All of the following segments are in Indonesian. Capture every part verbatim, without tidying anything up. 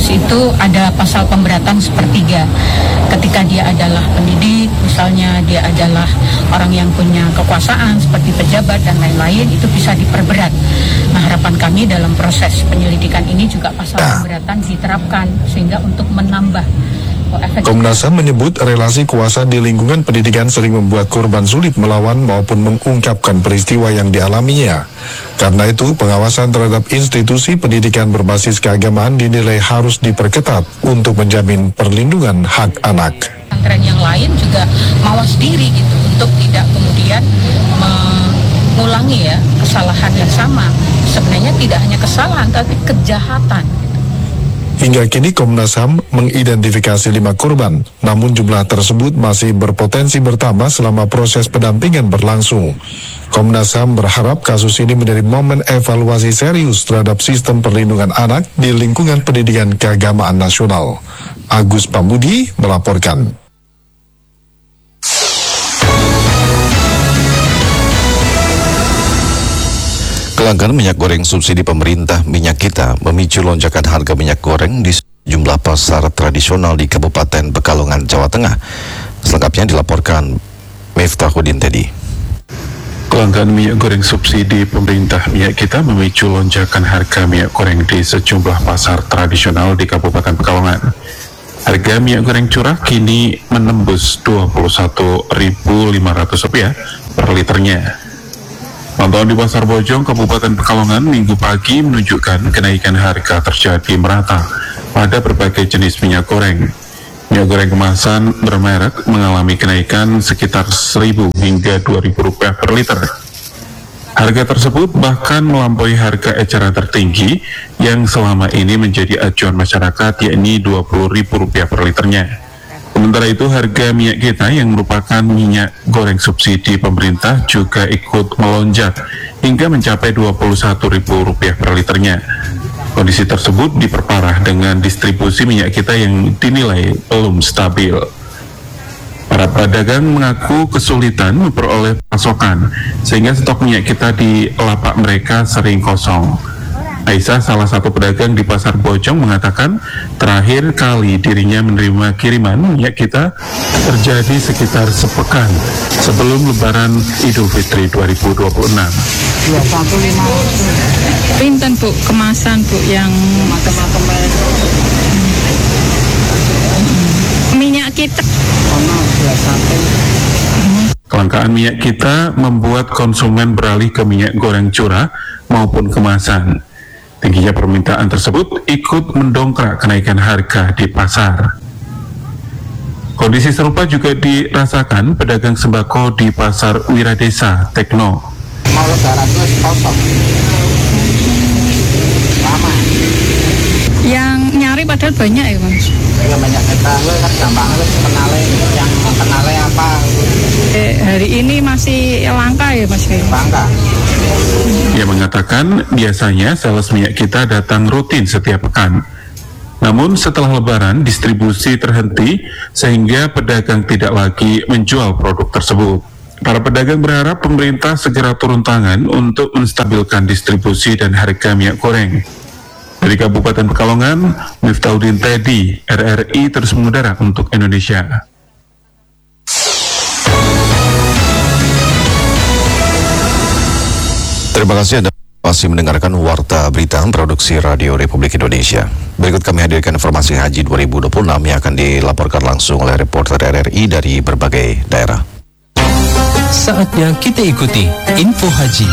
proses itu ada pasal pemberatan sepertiga. Ketika dia adalah pendidik, misalnya dia adalah orang yang punya kekuasaan seperti pejabat dan lain-lain, itu bisa diperberat. Nah, harapan kami dalam proses penyelidikan ini juga pasal pemberatan diterapkan sehingga untuk menambah efek. Komnas H A M menyebut relasi kuasa di lingkungan pendidikan sering membuat korban sulit melawan maupun mengungkapkan peristiwa yang dialaminya. Karena itu, pengawasan terhadap institusi pendidikan berbasis keagamaan dinilai harus diperketat untuk menjamin perlindungan hak anak. Pesantren yang lain juga mawas diri gitu untuk tidak kemudian mengulangi ya kesalahan yang sama. Sebenarnya tidak hanya kesalahan tapi kejahatan. Hingga kini Komnas H A M mengidentifikasi lima korban, namun jumlah tersebut masih berpotensi bertambah selama proses pendampingan berlangsung. Komnas H A M berharap kasus ini menjadi momen evaluasi serius terhadap sistem perlindungan anak di lingkungan pendidikan keagamaan nasional. Agus Pambudi melaporkan. Kelangkaan minyak goreng subsidi pemerintah Minyak Kita memicu lonjakan harga minyak goreng di sejumlah pasar tradisional di Kabupaten Pekalongan, Jawa Tengah. Selengkapnya dilaporkan Miftahuddin Tedi. Kelangkaan minyak goreng subsidi pemerintah Minyak Kita memicu lonjakan harga minyak goreng di sejumlah pasar tradisional di Kabupaten Pekalongan. Harga minyak goreng curah kini menembus dua puluh satu ribu lima ratus rupiah per liternya. Pantauan di Pasar Bojong, Kabupaten Pekalongan Minggu pagi menunjukkan kenaikan harga terjadi merata pada berbagai jenis minyak goreng. Minyak goreng kemasan bermerek mengalami kenaikan sekitar seribu hingga dua ribu rupiah per liter. Harga tersebut bahkan melampaui harga eceran tertinggi yang selama ini menjadi acuan masyarakat, yakni dua puluh ribu rupiah per liternya. Sementara itu, harga minyak kita yang merupakan minyak goreng subsidi pemerintah juga ikut melonjak hingga mencapai dua puluh satu ribu rupiah per liternya. Kondisi tersebut diperparah dengan distribusi minyak kita yang dinilai belum stabil. Para pedagang mengaku kesulitan memperoleh pasokan, sehingga stok minyak kita di lapak mereka sering kosong. Aisyah, salah satu pedagang di Pasar Bojong, mengatakan terakhir kali dirinya menerima kiriman minyak kita terjadi sekitar sepekan sebelum Lebaran Idul Fitri dua ribu dua puluh enam. dua puluh satu lima ratus. Pinten Bu kemasan Bu yang macam-macam merek. minyak kita? Kelangkaan minyak kita membuat konsumen beralih ke minyak goreng curah maupun kemasan. Tingginya permintaan tersebut ikut mendongkrak kenaikan harga di pasar. Kondisi serupa juga dirasakan pedagang sembako di Pasar Wiradesa, Tekno. Mau lebaran terus kosong. Lama. Yang nyari padahal banyak ya Mas? Ya banyak kita, kan gampang lu kenale yang kenale apa. Eh, hari ini masih langka ya Mas? Langka. Ia mengatakan biasanya sales minyak kita datang rutin setiap pekan. Namun setelah Lebaran distribusi terhenti sehingga pedagang tidak lagi menjual produk tersebut. Para pedagang berharap pemerintah segera turun tangan untuk menstabilkan distribusi dan harga minyak goreng. Dari Kabupaten Pekalongan, Miftahuddin Tedi, R R I terus mengudara untuk Indonesia. Terima kasih Anda masih mendengarkan Warta Berita Produksi Radio Republik Indonesia. Berikut kami hadirkan informasi Haji dua ribu dua puluh enam yang akan dilaporkan langsung oleh reporter R R I dari berbagai daerah. Saatnya kita ikuti info haji.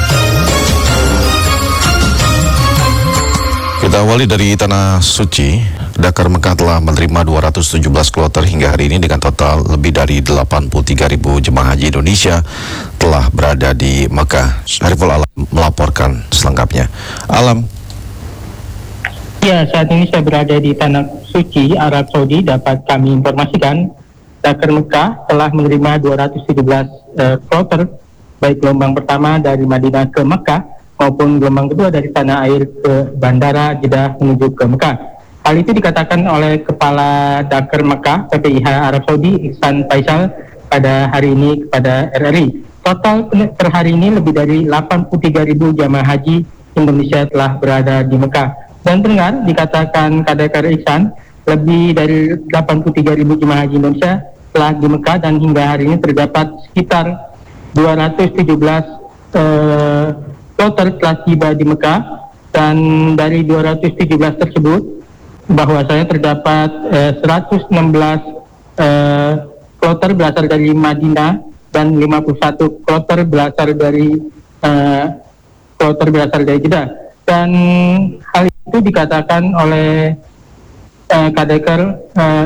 Kita awali dari Tanah Suci. Dakar Mekah telah menerima dua ratus tujuh belas kloter hingga hari ini dengan total lebih dari delapan puluh tiga ribu jemaah haji Indonesia telah berada di Mekah. Syariful Alam melaporkan selengkapnya. Alam. Ya, saat ini saya berada di Tanah Suci, Arab Saudi. Dapat kami informasikan, Dakar Mekah telah menerima dua ratus tujuh belas uh, kloter, baik gelombang pertama dari Madinah ke Mekah maupun gelombang kedua dari tanah air ke Bandara Jeddah menuju ke Mekah. Hal itu dikatakan oleh Kepala Dakar Mekah P P I H Arab Saudi Ihsan Faisal pada hari ini kepada R R I. Total per hari ini lebih dari delapan puluh tiga ribu jamaah haji Indonesia telah berada di Mekah. Dan pendengar, dikatakan Kadekar Ihsan, lebih dari delapan puluh tiga ribu jemaah haji Indonesia telah di Mekah dan hingga hari ini terdapat sekitar dua ratus tujuh belas eh, kloter telah tiba di Mekah, dan dari dua ratus tujuh belas tersebut bahwasanya terdapat eh, seratus enam belas eh, kloter berasal dari Madinah dan lima puluh satu kloter berasal dari eh, kloter berasal dari Jeddah. Dan hal itu dikatakan oleh uh, Kadekar uh,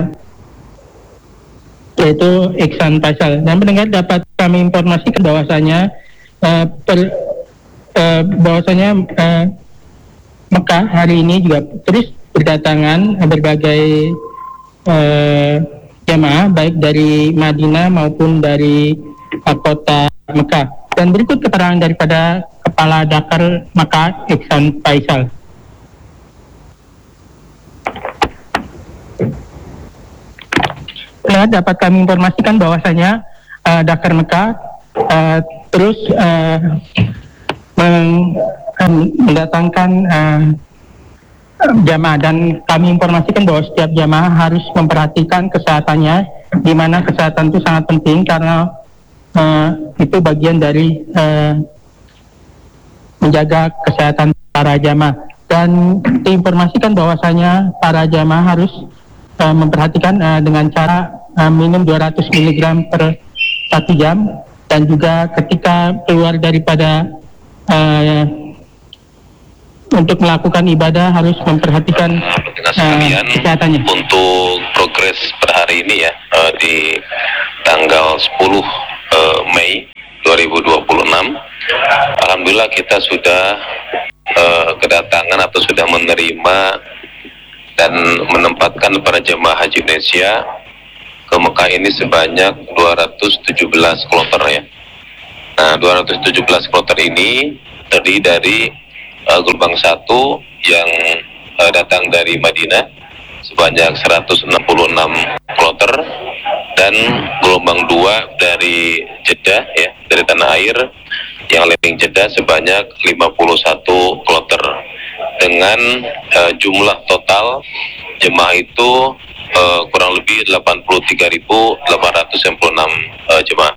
yaitu Ihsan Faisal. Dan pendengar, dapat kami informasikan bahwasanya uh, per, uh, bahwasanya uh, Mekah hari ini juga terus berdatangan berbagai uh, jemaah baik dari Madinah maupun dari uh, kota Mekah. Dan berikut keterangan daripada Kepala Dakar Mekah, Ihsan Faisal. Ya, dapat kami informasikan bahwasanya uh, Dakar Mekah uh, terus uh, meng, um, mendatangkan uh, jamaah, dan kami informasikan bahwa setiap jamaah harus memperhatikan kesehatannya, di mana kesehatan itu sangat penting karena uh, itu bagian dari uh, menjaga kesehatan para jamaah. Dan diinformasikan bahwasanya para jamaah harus uh, memperhatikan uh, dengan cara uh, minum dua ratus miligram per satu jam, dan juga ketika keluar daripada uh, untuk melakukan ibadah harus memperhatikan uh, kesehatannya. Untuk progres per hari ini ya, uh, di tanggal sepuluh uh, Mei dua ribu dua puluh enam, alhamdulillah kita sudah uh, kedatangan atau sudah menerima dan menempatkan para jemaah haji Indonesia ke Mekah ini sebanyak dua ratus tujuh belas kloter ya. Nah, dua ratus tujuh belas kloter ini terdiri dari uh, gelombang satu yang uh, datang dari Madinah sebanyak seratus enam puluh enam kloter, dan gelombang dua dari Jeddah ya, dari tanah air yang landing Jeddah sebanyak lima puluh satu kloter, dengan uh, jumlah total jemaah itu uh, kurang lebih delapan puluh tiga ribu delapan ratus sembilan puluh enam uh, jemaah.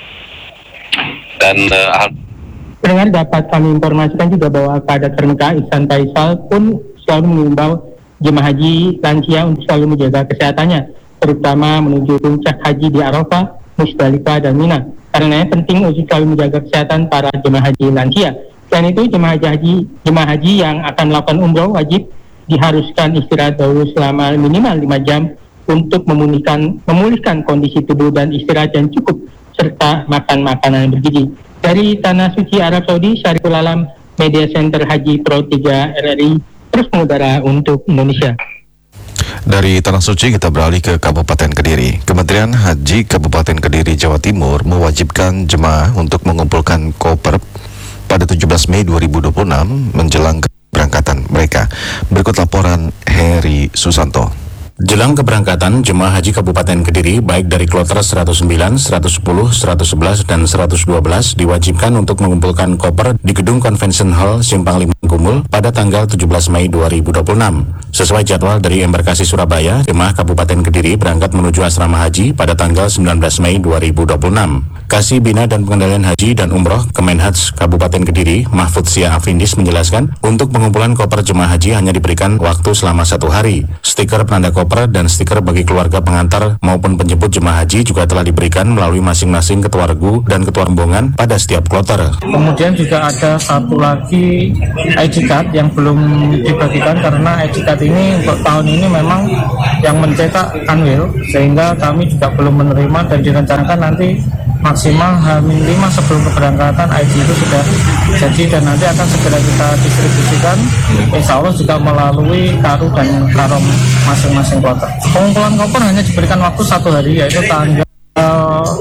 Dan uh, Dengan dapat kami informasikan juga bahwa Kadekar Mekah Ihsan Faisal pun selalu mengimbau jemaah haji lansia untuk selalu menjaga kesehatannya, terutama menuju puncak haji di Arafah, Musdalifah, dan Mina. Karena penting untuk selalu menjaga kesehatan para jemaah haji lansia. Selain itu, jemaah haji jemaah haji yang akan melakukan umroh wajib diharuskan istirahat dahulu selama minimal lima jam untuk memulihkan memulihkan kondisi tubuh dan istirahat yang cukup, serta makan makanan yang bergizi. Dari Tanah Suci Arab Saudi, Syariful Alam, Media Center Haji Pro tiga R R I, terus mengudara untuk Indonesia. Dari Tanah Suci kita beralih ke Kabupaten Kediri. Kementerian Haji Kabupaten Kediri, Jawa Timur mewajibkan jemaah untuk mengumpulkan koper pada tujuh belas Mei dua ribu dua puluh enam menjelang keberangkatan mereka. Berikut laporan Heri Susanto. Jelang keberangkatan, jemaah haji Kabupaten Kediri baik dari kloter seratus sembilan, seratus sepuluh, seratus sebelas, dan seratus dua belas diwajibkan untuk mengumpulkan koper di Gedung Convention Hall Simpang Lima Gumul pada tanggal tujuh belas Mei dua ribu dua puluh enam. Sesuai jadwal dari Embarkasi Surabaya, jemaah Kabupaten Kediri berangkat menuju asrama haji pada tanggal sembilan belas Mei dua ribu dua puluh enam. Kasih Bina dan Pengendalian Haji dan Umroh Kemenhaj Kabupaten Kediri, Mahfud Sia Afindis menjelaskan, untuk pengumpulan koper jemaah haji hanya diberikan waktu selama satu hari. Stiker penanda koper dan stiker bagi keluarga pengantar maupun penjemput jemaah haji juga telah diberikan melalui masing-masing ketua regu dan ketua rombongan pada setiap kloter. Kemudian juga ada satu lagi I D card yang belum dibagikan, karena I D card ini untuk tahun ini memang yang mencetak Kanwil, sehingga kami juga belum menerima, dan direncanakan nanti maksimal H lima sebelum keberangkatan I D itu sudah jadi, dan nanti akan segera kita distribusikan, insya Allah juga melalui Karu dan Karom masing-masing kota. Pengumpulan koper hanya diberikan waktu satu hari, yaitu tanggal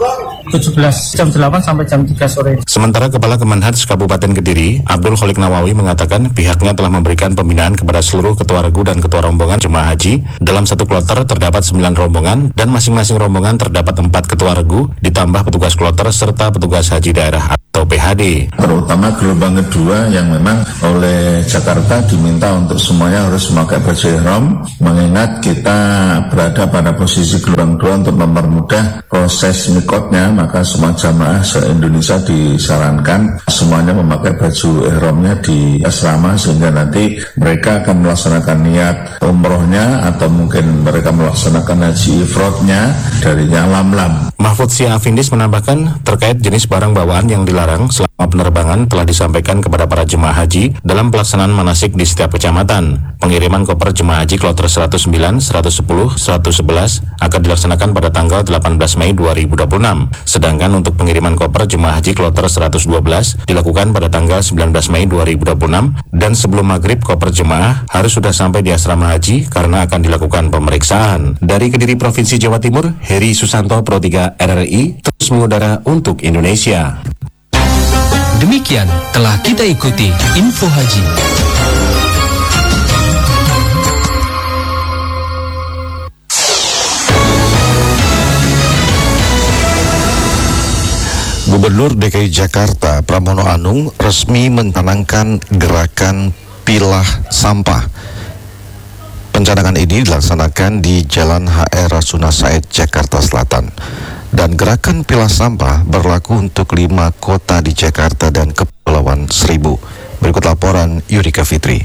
tujuh belas jam delapan sampai jam tiga sore. Sementara Kepala Kemenhats Kabupaten Kediri, Abdul Kholik Nawawi mengatakan pihaknya telah memberikan pembinaan kepada seluruh ketua regu dan ketua rombongan jemaah haji. Dalam satu kloter terdapat sembilan rombongan dan masing-masing rombongan terdapat empat ketua regu ditambah petugas kloter serta petugas haji daerah atau P H D. Terutama gelombang kedua yang memang oleh Jakarta diminta untuk semuanya harus memakai baju ihram, mengingat kita berada pada posisi gelombang kedua untuk mempermudah proses mikotnya, maka semua jamaah se-Indonesia disarankan semuanya memakai baju ihramnya di asrama sehingga nanti mereka akan melaksanakan niat umrohnya atau mungkin mereka melaksanakan haji ifrodnya darinya lam-lam. Mahfud Sia Afindis menambahkan terkait jenis barang bawaan yang dilarang selama penerbangan telah disampaikan kepada para jemaah haji dalam pelaksanaan manasik di setiap kecamatan. Pengiriman koper jemaah haji kloter seratus sembilan, seratus sepuluh, seratus sebelas akan dilaksanakan pada tanggal delapan belas Mei dua ribu dua puluh enam. Sedangkan untuk pengiriman koper jemaah haji kloter seratus dua belas dilakukan pada tanggal sembilan belas Mei dua ribu dua puluh enam dan sebelum maghrib koper jemaah harus sudah sampai di asrama haji karena akan dilakukan pemeriksaan. Dari Kediri Provinsi Jawa Timur, Heri Susanto Pro tiga R R I terus mengudara untuk Indonesia. Demikian telah kita ikuti Info Haji. Gubernur D K I Jakarta Pramono Anung resmi mencanangkan gerakan pilah sampah. Pencanangan ini dilaksanakan di Jalan H R Rasuna Said, Jakarta Selatan. Dan gerakan pilah sampah berlaku untuk lima kota di Jakarta dan Kepulauan Seribu. Berikut laporan Yurika Fitri.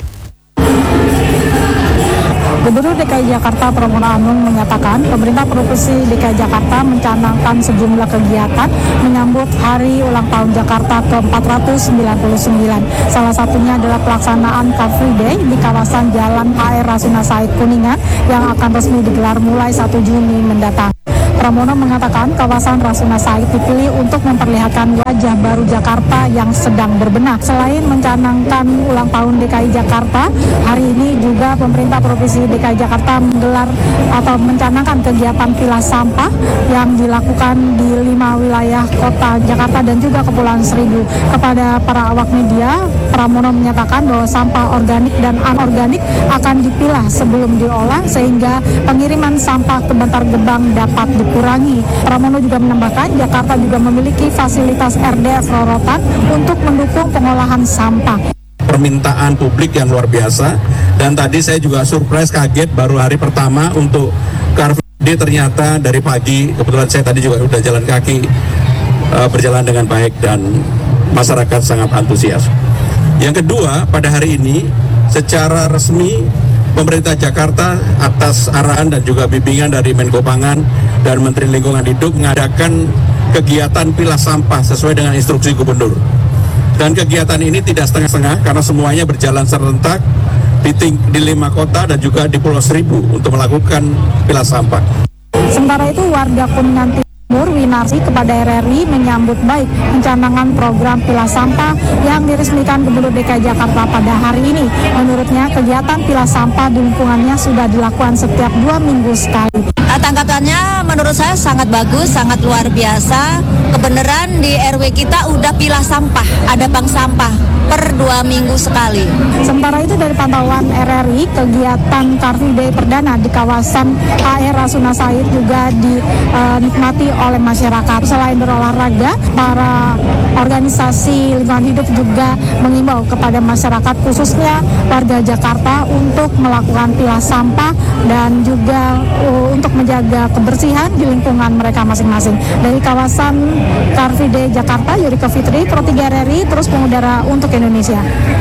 Gubernur D K I Jakarta Pramono Anung menyatakan pemerintah Provinsi D K I Jakarta mencanangkan sejumlah kegiatan menyambut Hari Ulang Tahun Jakarta ke empat ratus sembilan puluh sembilan. Salah satunya adalah pelaksanaan Car Free Day di kawasan Jalan H R Rasuna Said Kuningan yang akan resmi digelar mulai satu Juni mendatang. Pramono mengatakan kawasan Rasuna Said dipilih untuk memperlihatkan wajah baru Jakarta yang sedang berbenah. Selain mencanangkan ulang tahun D K I Jakarta, hari ini juga pemerintah Provinsi D K I Jakarta menggelar atau mencanangkan kegiatan pilah sampah yang dilakukan di lima wilayah kota Jakarta dan juga Kepulauan Seribu. Kepada para awak media, Pramono menyatakan bahwa sampah organik dan anorganik akan dipilah sebelum diolah sehingga pengiriman sampah ke Bantar Gebang dapat dikurangi. Pramono juga menambahkan Jakarta juga memiliki fasilitas R D F Rorotan untuk mendukung pengolahan sampah. Permintaan publik yang luar biasa, dan tadi saya juga surprise kaget baru hari pertama untuk Car Free Day ternyata dari pagi, kebetulan saya tadi juga udah jalan kaki, uh, berjalan dengan baik dan masyarakat sangat antusias. Yang kedua, pada hari ini secara resmi pemerintah Jakarta atas arahan dan juga bimbingan dari Menko Pangan dan Menteri Lingkungan Hidup mengadakan kegiatan pilah sampah sesuai dengan instruksi Gubernur. Dan kegiatan ini tidak setengah-setengah karena semuanya berjalan serentak di, ting- di lima kota dan juga di Pulau Seribu untuk melakukan pilah sampah. Sementara itu warga Kuningan Timur Winarsi kepada R R I menyambut baik pencanangan program pilah sampah yang diresmikan Gubernur D K I Jakarta pada hari ini. Menurutnya kegiatan pilah sampah di lingkungannya sudah dilakukan setiap dua minggu sekali. Tanggapannya menurut saya sangat bagus, sangat luar biasa. Kebenaran di R W kita udah pilah sampah, ada bank sampah per dua minggu sekali. Sementara itu dari pantauan R R I, kegiatan Car Free Day perdana di kawasan H R Rasuna Said juga dinikmati oleh masyarakat. Selain berolahraga, para organisasi lingkungan hidup juga mengimbau kepada masyarakat khususnya warga Jakarta untuk melakukan pilah sampah dan juga uh, untuk menjaga kebersihan di lingkungan mereka masing-masing. Dari kawasan Car Free Day Jakarta, Yurika Fitri, Pro tiga R R I, terus mengudara untuk Indonesia.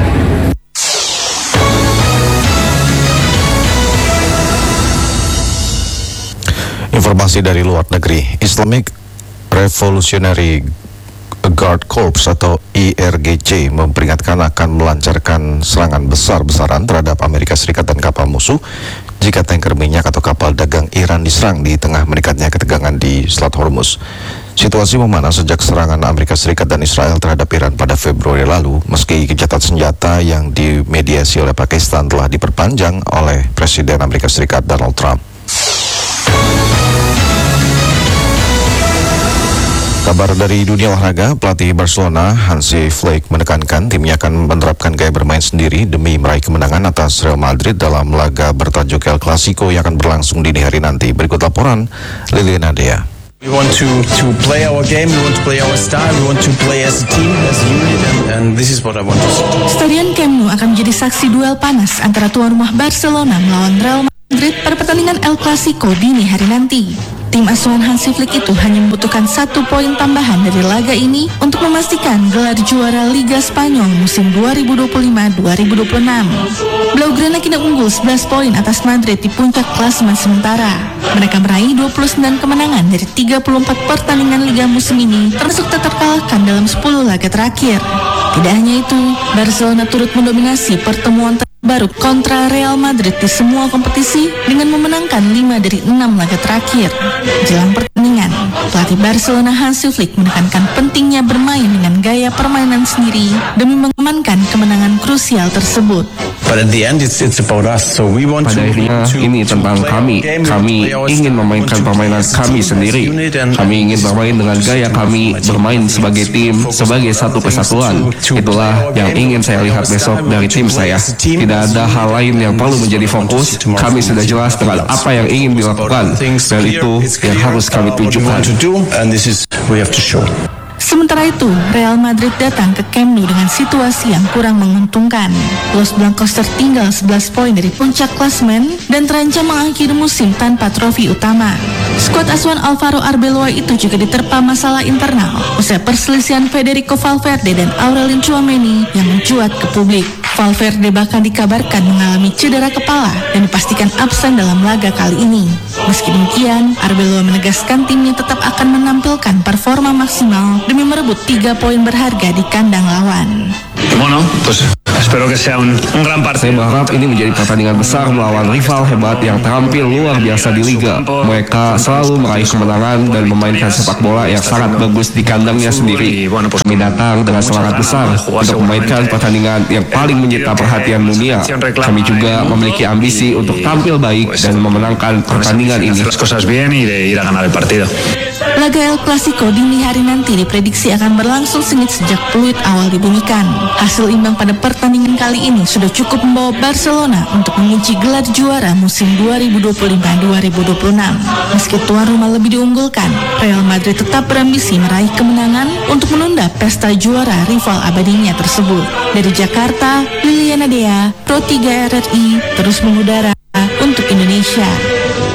Informasi dari luar negeri, Islamic Revolutionary Guard Corps atau I R G C memperingatkan akan melancarkan serangan besar-besaran terhadap Amerika Serikat dan kapal musuh jika tanker minyak atau kapal dagang Iran diserang di tengah meningkatnya ketegangan di Selat Hormuz. Situasi memanas sejak serangan Amerika Serikat dan Israel terhadap Iran pada Februari lalu, meski gencatan senjata yang dimediasi oleh Pakistan telah diperpanjang oleh Presiden Amerika Serikat Donald Trump. Kabar dari dunia olahraga, pelatih Barcelona Hansi Flick menekankan timnya akan menerapkan gaya bermain sendiri demi meraih kemenangan atas Real Madrid dalam laga bertajuk El Clasico yang akan berlangsung dini hari nanti. Berikut laporan Liliana Dea. We want to to play our game, we want to play our style, we want to play as a team, as a unit, and, and this is what I want to see. Stadion Camp Nou akan menjadi saksi duel panas antara tuan rumah Barcelona melawan Real Madrid pada pertandingan El Clasico dini hari nanti. Tim asuhan Hansi Flick itu hanya membutuhkan satu poin tambahan dari laga ini untuk memastikan gelar juara Liga Spanyol musim dua ribu dua puluh lima dua ribu dua puluh enam. Blaugrana kini unggul sebelas poin atas Madrid di puncak klasemen sementara. Mereka meraih dua puluh sembilan kemenangan dari tiga puluh empat pertandingan Liga musim ini, termasuk tak terkalahkan dalam sepuluh laga terakhir. Tidak hanya itu, Barcelona turut mendominasi pertemuan baru kontra Real Madrid di semua kompetisi dengan memenangkan lima dari enam laga terakhir. Jelang pertandingan, pelatih Barcelona Hansi Flick menekankan pentingnya bermain dengan gaya permainan sendiri demi mengamankan kemenangan krusial tersebut. But at the end, it's it's about us. So we want Pada akhirnya ini tentang kami. Kami ingin memainkan permainan kami sendiri. Kami ingin bermain dengan gaya kami, bermain sebagai tim, sebagai satu kesatuan. Itulah yang ingin saya lihat besok dari tim saya. Tidak ada hal lain yang perlu menjadi fokus. Kami sudah jelas dengan apa yang ingin dilakukan, dan itu yang harus kami tunjukkan. Sementara itu, Real Madrid datang ke Camp Nou dengan situasi yang kurang menguntungkan. Los Blancos tertinggal sebelas poin dari puncak klasemen dan terancam mengakhiri musim tanpa trofi utama. Skuad asuhan Alvaro Arbeloa itu juga diterpa masalah internal usai perselisihan Federico Valverde dan Aurelien Tchouameni yang mencuat ke publik. Valverde bahkan dikabarkan mengalami cedera kepala dan dipastikan absen dalam laga kali ini. Meski demikian, Arbeloa menegaskan timnya tetap akan menampilkan performa maksimal demi merebut tiga poin berharga di kandang lawan. Bueno, pues espero que sea un, un gran partido. Saya berharap ini menjadi pertandingan besar melawan rival hebat yang tampil luar biasa di Liga. Mereka selalu meraih kemenangan dan memainkan sepak bola yang sangat bagus di kandangnya sendiri. Kami datang dengan semangat besar untuk memainkan pertandingan yang paling menyita perhatian dunia. Kami juga memiliki ambisi untuk tampil baik dan memenangkan pertandingan ini. Laga El Clasico dini hari nanti diprediksi akan berlangsung sengit sejak peluit awal dibunyikan. Hasil imbang pada pertandingan kali ini sudah cukup membawa Barcelona untuk mengunci gelar juara musim dua ribu dua puluh lima dua ribu dua puluh enam. Meski tuan rumah lebih diunggulkan, Real Madrid tetap berambisi meraih kemenangan untuk menunda pesta juara rival abadinya tersebut. Dari Jakarta, Liliana Dea, Pro tiga R R I, terus mengudara untuk Indonesia.